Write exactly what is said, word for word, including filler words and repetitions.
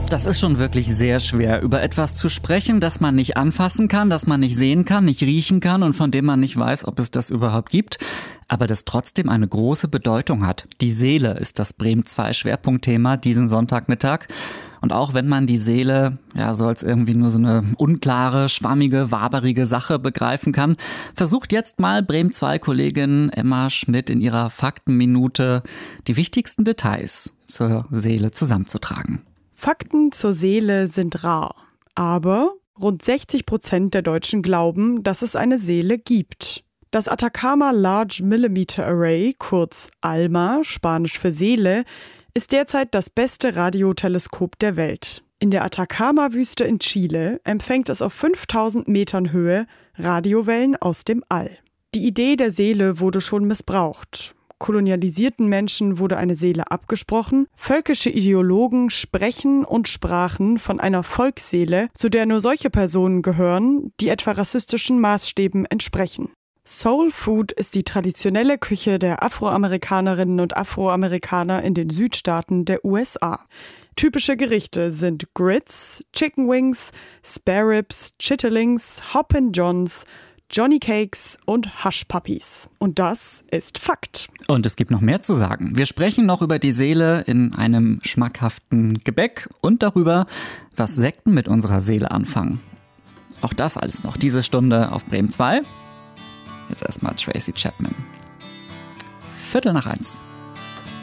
Das ist schon wirklich sehr schwer, über etwas zu sprechen, das man nicht anfassen kann, das man nicht sehen kann, nicht riechen kann und von dem man nicht weiß, ob es das überhaupt gibt, aber das trotzdem eine große Bedeutung hat. Die Seele ist das Bremen zwei Schwerpunktthema diesen Sonntagmittag. Und auch wenn man die Seele ja so als irgendwie nur so eine unklare, schwammige, waberige Sache begreifen kann, versucht jetzt mal Bremen zwei Kollegin Emma Schmidt in ihrer Faktenminute die wichtigsten Details zur Seele zusammenzutragen. Fakten zur Seele sind rar, aber rund sechzig Prozent der Deutschen glauben, dass es eine Seele gibt. Das Atacama Large Millimeter Array, kurz ALMA, Spanisch für Seele, ist derzeit das beste Radioteleskop der Welt. In der Atacama-Wüste in Chile empfängt es auf fünftausend Metern Höhe Radiowellen aus dem All. Die Idee der Seele wurde schon missbraucht. Kolonialisierten Menschen wurde eine Seele abgesprochen. Völkische Ideologen sprechen und sprachen von einer Volksseele, zu der nur solche Personen gehören, die etwa rassistischen Maßstäben entsprechen. Soul Food ist die traditionelle Küche der Afroamerikanerinnen und Afroamerikaner in den Südstaaten der U S A. Typische Gerichte sind Grits, Chicken Wings, Spare Ribs, Chitterlings, Hoppin' Johns, Johnny Cakes und Hush Puppies. Und das ist Fakt. Und es gibt noch mehr zu sagen. Wir sprechen noch über die Seele in einem schmackhaften Gebäck und darüber, was Sekten mit unserer Seele anfangen. Auch das alles noch diese Stunde auf Bremen zwei. Jetzt erstmal Tracy Chapman. Viertel nach eins.